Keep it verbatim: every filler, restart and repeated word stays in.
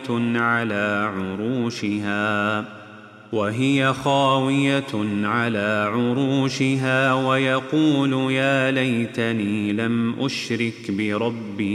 على عروشها وهي خاوية على عروشها ويقول يا ليتني لم أشرك بربي